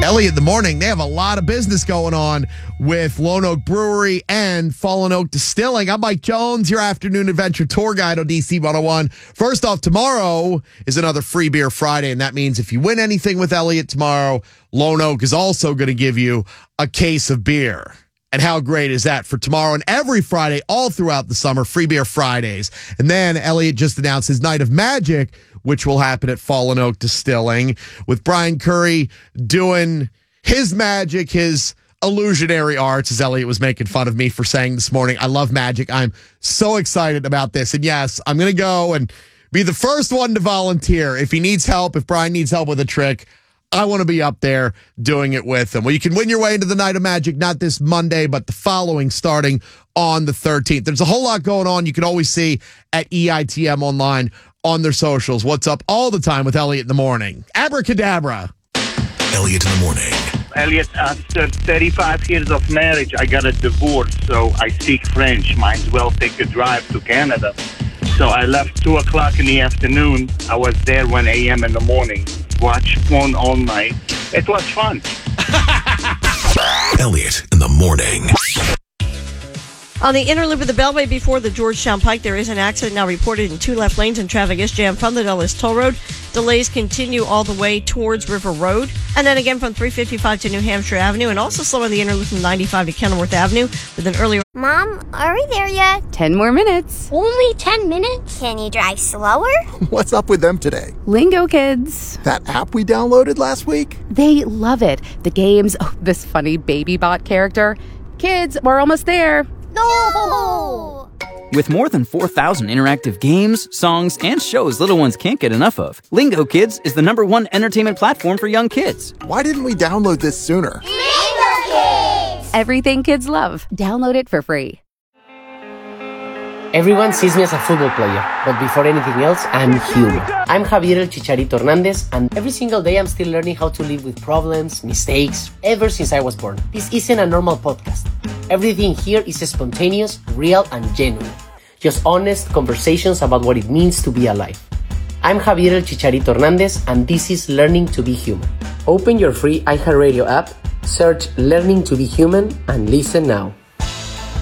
Elliot in the morning, they have a lot of business going on with Lone Oak Brewery and Fallen Oak Distilling. I'm Mike Jones, your afternoon adventure tour guide on DC 101. First off, tomorrow is another Free Beer Friday, and that means if you win anything with Elliot tomorrow, Lone Oak is also going to give you a case of beer. And how great is that for tomorrow and every Friday all throughout the summer, Free Beer Fridays. And then Elliot just announced his Night of Magic, which will happen at Fallen Oak Distilling, with Brian Curry doing his magic, his illusionary arts, as Elliot was making fun of me for saying this morning. I love magic. I'm so excited about this. And yes, I'm going to go and be the first one to volunteer. If he needs help, if Brian needs help with a trick, I want to be up there doing it with him. Well, you can win your way into the Night of Magic, not this Monday, but the following, starting on the 13th. There's a whole lot going on. You can always see at EITM online on their socials. What's up all the time with Elliot in the morning. Abracadabra. Elliot in the morning. Elliot, after 35 years of marriage, I got a divorce, so I speak French. Might as well take a drive to Canada. So I left 2 o'clock in the afternoon. I was there 1 a.m. in the morning. Watched phone all night. It was fun. Elliot in the morning. On the inner loop of the Beltway before the Georgetown Pike, there is an accident now reported in 2 left lanes, and traffic is jammed from the Dulles Toll Road. Delays continue all the way towards River Road, and then again from 355 to New Hampshire Avenue, and also slow on the inner loop from 95 to Kenilworth Avenue with an earlier... Mom, are we there yet? 10 more minutes. Only 10 minutes? Can you drive slower? What's up with them today? Lingo Kids. That app we downloaded last week? They love it. The games, this funny baby bot character. Kids, we're almost there. No! With more than 4,000 interactive games, songs, and shows little ones can't get enough of, Lingo Kids is the #1 entertainment platform for young kids. Why didn't we download this sooner? Lingo Kids! Everything kids love. Download it for free. Everyone sees me as a football player, but before anything else, I'm human. I'm Javier El Chicharito Hernandez, and every single day I'm still learning how to live with problems, mistakes, ever since I was born. This isn't a normal podcast. Everything here is spontaneous, real, and genuine. Just honest conversations about what it means to be alive. I'm Javier El Chicharito Hernandez, and this is Learning to be Human. Open your free iHeartRadio app, search Learning to be Human, and listen now.